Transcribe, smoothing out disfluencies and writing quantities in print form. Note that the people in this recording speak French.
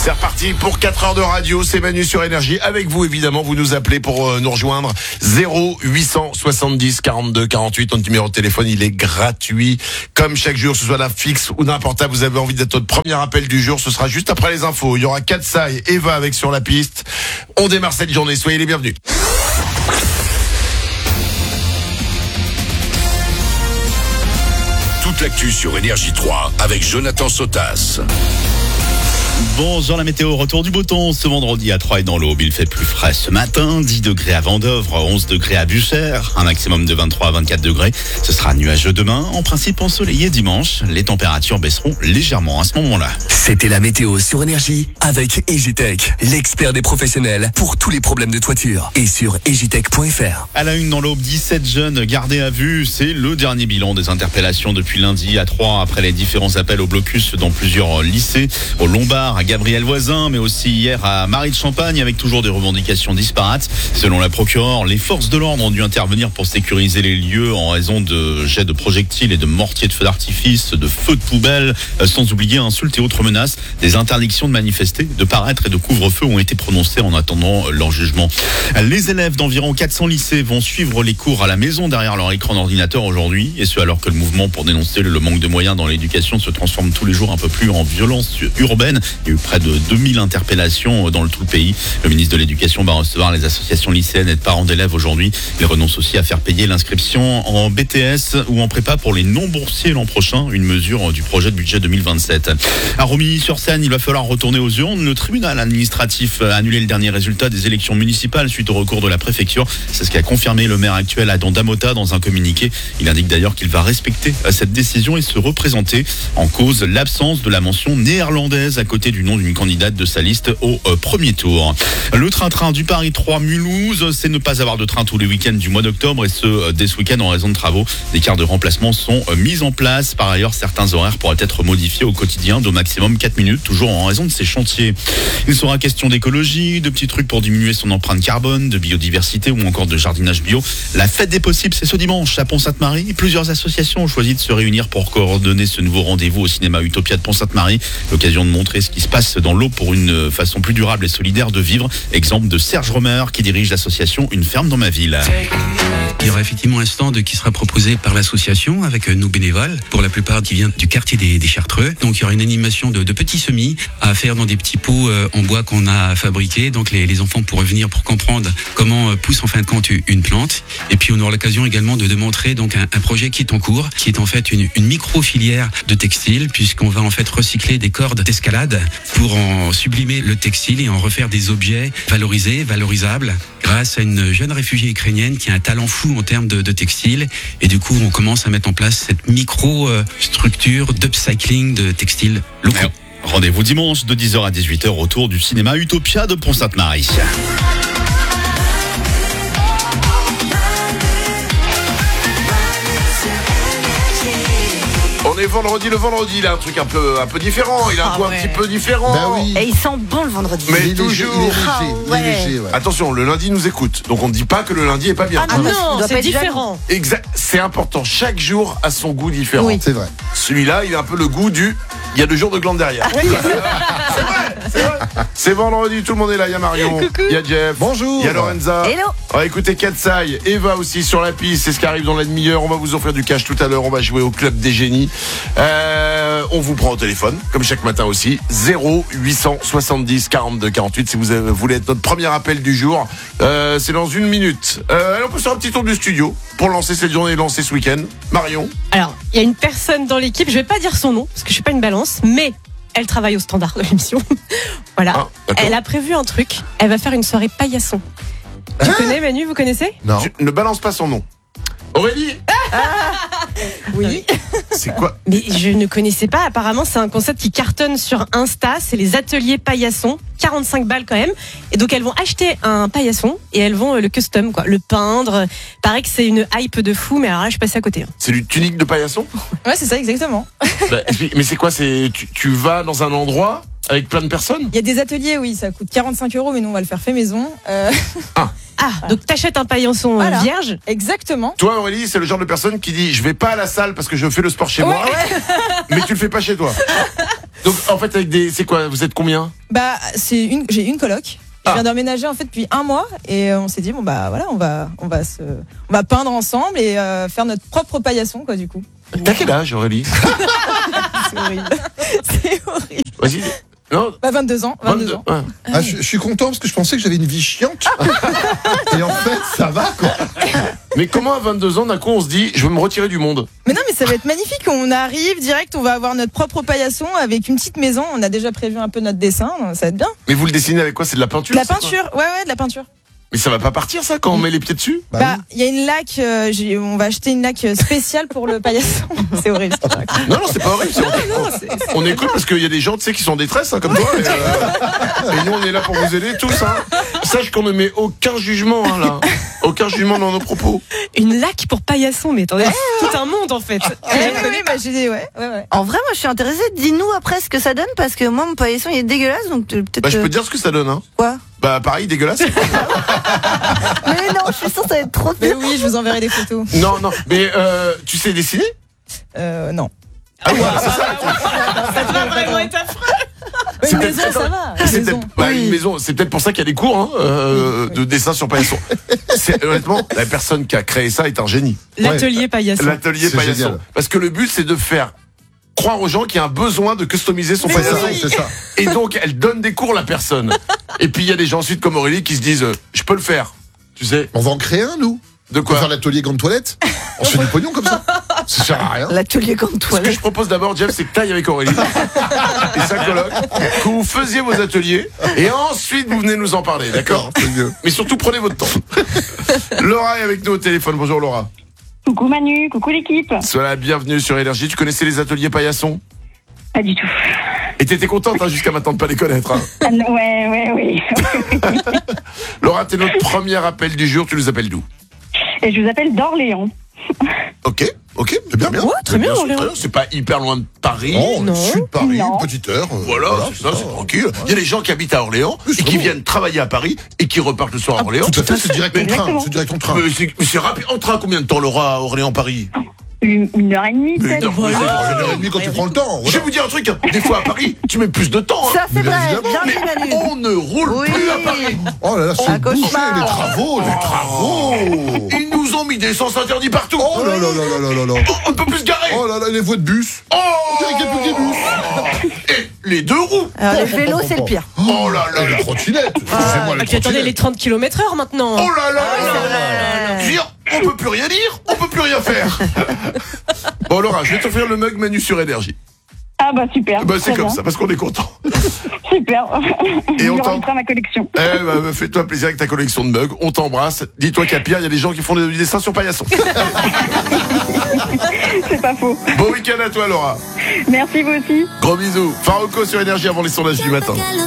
C'est reparti pour 4 heures de radio, c'est Manu sur Énergie. Avec vous, évidemment, vous nous appelez pour nous rejoindre. 0870 42 48, notre numéro de téléphone, il est gratuit. Comme chaque jour, ce soit la fixe ou n'importe quoi, vous avez envie d'être notre premier appel du jour, ce sera juste après les infos. Il y aura Katsai, Eva avec Sur la piste. On démarre cette journée, soyez les bienvenus. Toute l'actu sur Énergie 3 avec Jonathan Sotas. Bonjour, la météo, retour du beau temps ce vendredi à Troyes dans l'Aube. Il fait plus frais ce matin, 10 degrés à Vendeuvre, 11 degrés à Buchères, un maximum de 23 à 24 degrés. Ce sera nuageux demain, en principe ensoleillé dimanche. Les températures baisseront légèrement à ce moment-là. C'était la météo sur Énergie avec Egitech, l'expert des professionnels pour tous les problèmes de toiture. Et sur egitech.fr. À la une dans l'Aube, 17 jeunes gardés à vue. C'est le dernier bilan des interpellations depuis lundi à Troyes après les différents appels au blocus dans plusieurs lycées, au Lombard, à Gabriel Voisin, mais aussi hier à Marie de Champagne avec toujours des revendications disparates. Selon la procureure, les forces de l'ordre ont dû intervenir pour sécuriser les lieux en raison de jets de projectiles et de mortiers de feux d'artifice, de feux de poubelle, sans oublier insultes et autres menaces. Des interdictions de manifester, de paraître et de couvre-feu ont été prononcées en attendant leur jugement. Les élèves d'environ 400 lycées vont suivre les cours à la maison derrière leur écran d'ordinateur aujourd'hui, et ce alors que le mouvement pour dénoncer le manque de moyens dans l'éducation se transforme tous les jours un peu plus en violence urbaine. Il y a eu près de 2000 interpellations dans tout le pays. Le ministre de l'Éducation va recevoir les associations lycéennes et de parents d'élèves aujourd'hui. Il renonce aussi à faire payer l'inscription en BTS ou en prépa pour les non-boursiers l'an prochain, une mesure du projet de budget 2027. À Romilly-sur-Seine, il va falloir retourner aux urnes. Le tribunal administratif a annulé le dernier résultat des élections municipales suite au recours de la préfecture. C'est ce qu'a confirmé le maire actuel Adam Damota dans un communiqué. Il indique d'ailleurs qu'il va respecter cette décision et se représenter. En cause, l'absence de la mention néerlandaise à côté du nom d'une candidate de sa liste au premier tour. Le train-train du Paris 3 Mulhouse, c'est ne pas avoir de train tous les week-ends du mois d'octobre, et ce dès ce week-end en raison de travaux. Des cartes de remplacement sont mises en place. Par ailleurs, certains horaires pourraient être modifiés au quotidien d'au maximum 4 minutes, toujours en raison de ces chantiers. Il sera question d'écologie, de petits trucs pour diminuer son empreinte carbone, de biodiversité ou encore de jardinage bio. La fête des possibles, c'est ce dimanche à Pont-Sainte-Marie. Plusieurs associations ont choisi de se réunir pour coordonner ce nouveau rendez-vous au cinéma Utopia de Pont-Sainte-Marie. L'occasion de montrer ce qui se passe dans l'eau pour une façon plus durable et solidaire de vivre. Exemple de Serge Romer qui dirige l'association Une ferme dans ma ville. Il y aura effectivement un stand qui sera proposé par l'association avec nos bénévoles, pour la plupart qui viennent du quartier des Chartreux. Donc il y aura une animation de petits semis à faire dans des petits pots en bois qu'on a fabriqués. Donc les enfants pourront venir pour comprendre comment pousse en fin de compte une plante. Et puis on aura l'occasion également de montrer donc un projet qui est en cours, qui est en fait une micro-filière de textile, puisqu'on va en fait recycler des cordes d'escalade pour en sublimer le textile et en refaire des objets valorisés, valorisables, grâce à une jeune réfugiée ukrainienne qui a un talent fou en termes de textile. Et du coup, on commence à mettre en place cette micro-structure d'upcycling de textiles locaux. Rendez-vous dimanche de 10h à 18h autour du cinéma Utopia de Pont-Sainte-Marie. On est vendredi, le vendredi, il a un truc un peu différent, il a un goût un petit peu différent. Bah oui. Et il sent bon le vendredi. Mais toujours. Léger, ouais. Attention, le lundi nous écoute, donc on ne dit pas que le lundi est pas bien. Ah non, doit c'est pas être différent. Exact, c'est important, chaque jour a son goût différent. Oui. C'est vrai. Celui-là, il a un peu le goût du... Il y a 2 jours de glande derrière. C'est vrai. C'est vendredi, tout le monde est là. Il y a Marion, il y a Jeff, Bonjour. il y a Lorenza. Hello. On va écouter Katsai, Eva aussi sur la piste. C'est ce qui arrive dans la demi-heure. On va vous offrir du cash tout à l'heure. On va jouer au Club des Génies. On vous prend au téléphone, comme chaque matin aussi. 0870 42 48. Si vous voulez être notre premier appel du jour, c'est dans 1 minute. On peut faire un petit tour du studio pour lancer cette journée et lancer ce week-end. Marion. Alors, il y a une personne dans l'équipe, je vais pas dire son nom, parce que je suis pas une balance, mais elle travaille au standard de l'émission. Voilà. Ah, d'accord. Elle a prévu un truc. Elle va faire une soirée paillasson. Tu connais Manu, vous connaissez? Non. Ne balance pas son nom. Aurélie. Oui. C'est quoi? Mais je ne connaissais pas. Apparemment, c'est un concept qui cartonne sur Insta. C'est les ateliers paillassons. 45 balles quand même. Et donc, elles vont acheter un paillasson et elles vont le custom, quoi. Le peindre. Paraît que c'est une hype de fou, mais alors là, je suis passée à côté. C'est du tunique de paillasson? Ouais, c'est ça, exactement. Bah, mais c'est quoi? Tu vas dans un endroit avec plein de personnes? Il y a des ateliers, oui, ça coûte 45 €, mais nous on va le faire fait maison. Ah, donc t'achètes un paillasson Voilà. vierge. Exactement. Toi, Aurélie, c'est le genre de personne qui dit je vais pas à la salle parce que je fais le sport chez moi, mais tu le fais pas chez toi. Donc en fait, c'est quoi? Vous êtes combien? Bah, j'ai une coloc. Je viens d'emménager en fait depuis 1 mois et on s'est dit bon bah voilà, on va peindre ensemble et faire notre propre paillasson quoi du coup. T'as quel âge, Aurélie? C'est horrible. C'est horrible. Vas-y. Non. Bah 22 ans. 22 ans. Ouais. Ah, je suis content parce que je pensais que j'avais une vie chiante. Et en fait, ça va quoi. Mais comment à 22 ans, d'un coup, on se dit je veux me retirer du monde? Mais non mais ça va être magnifique. On arrive direct, on va avoir notre propre paillasson avec une petite maison. On a déjà prévu un peu notre dessin. Ça va être bien. Mais vous le dessinez avec quoi? C'est de la peinture? De la c'est quoi? peinture. Ouais, de la peinture. Mais ça va pas partir ça quand on met les pieds dessus? Bah, il y a une laque, on va acheter une laque spéciale pour le paillasson. C'est horrible. ce que je raconte. Non, c'est pas horrible. On écoute parce qu'il y a des gens, tu sais, qui sont en détresse, hein, comme toi. Et nous, on est là pour vous aider tous. Hein. Sache qu'on ne met aucun jugement, hein, là. Aucun jugement dans nos propos. Une laque pour paillasson, mais attendez, tout un monde en fait. Oui, bah, ouais. En vrai, moi, je suis intéressée. Dis-nous après ce que ça donne, parce que moi, mon paillasson, il est dégueulasse, donc peut-être. Bah, je peux te dire ce que ça donne, hein. Quoi? Bah, pareil, dégueulasse. Mais non, je suis sûre que ça va être trop Mais bien. oui, je vous enverrai des photos. Non, mais tu sais dessiner? Non. Ah oui, c'est ça. Ça doit vraiment être affreux. Une C'est maison, peut-être- ça va. C'est Une maison. peut-être une maison. C'est peut-être pour ça qu'il y a des cours hein, de dessin sur paillasson. Honnêtement, la personne qui a créé ça est un génie. L'atelier paillasson. L'atelier C'est paillasson. génial. Parce que le but, c'est de faire croire aux gens qu'il y a un besoin de customiser son paillasson. C'est ça. Et donc, elle donne des cours, la personne. Et puis, il y a des gens ensuite comme Aurélie qui se disent je peux le faire. Tu sais, On va en créer un, nous. de On va faire quoi? l'atelier grande toilette. On se fait du pognon comme ça. Ça sert à rien. L'atelier grande Ce que toilette. je propose d'abord, Jeff, c'est que t'ailles avec Aurélie et sa coloc, que vous faisiez vos ateliers, et ensuite vous venez nous en parler, d'accord? C'est mieux. Mais surtout, prenez votre temps. Laura est avec nous au téléphone. Bonjour Laura. Coucou Manu, coucou l'équipe. Sois la bienvenue sur Énergie. Tu connaissais les ateliers paillasson? Pas du tout. Et t'étais contente hein, jusqu'à maintenant de pas les connaître. Hein. Ah, non, ouais. Laura, t'es notre premier appel du jour. Tu nous appelles d'où? Et je vous appelle d'Orléans. Ok, c'est bien. Ouais, très bien, c'est Orléans. très bien. C'est pas hyper loin de Paris. Oh, Non. sud de Paris, Non. une petite heure. Voilà, c'est ça, c'est tranquille. Il y a des gens qui habitent à Orléans Oui, c'est et qui bon. viennent travailler à Paris et qui repartent le soir à Orléans. Tout à fait, c'est direct en train. Exactement. C'est direct en train. Mais c'est rapide. En train, combien de temps, Laura, à Orléans-Paris? 1h30 Mais peut-être. non, Une heure et demie quand tu prends le temps. Je vais vous dire un truc, des fois à Paris, tu mets plus de temps. Hein. Ça, c'est Bien vrai. évidemment. Bien dit, Manu. On ne roule Oui. plus à Paris. Oh là là, c'est Un bouché, cauchemar. les travaux. Ils nous ont mis des sens interdits partout. Oh là là là là là là. On ne peut plus se garer. Oh là là, les voies de bus. Oh, On dirait qu'il n'y a plus que des bus. Et les deux roues. Alors, les vélos, c'est le pire. Oh là là Et là. les trottinettes. Excusez-moi, les Ah, puis attendez, les trottinettes. 30 km/h maintenant. Oh là là là c'est là vrai. là là. Je veux dire, on peut plus rien dire, on peut plus rien faire. Bon Laura, je vais t'offrir le mug Manu sur Énergie. Ah bah super. Bah c'est très comme bien. ça, parce qu'on est content. Super. Et Je on le t'en- rajouterai à ma collection. Eh bah, fais-toi plaisir avec ta collection de mugs, on t'embrasse. Dis-toi qu'à Pierre, il y a des gens qui font du dessin sur paillasson. C'est pas faux. Bon week-end à toi Laura. Merci vous aussi. Gros bisous. Farouko sur Énergie avant les sondages du matin.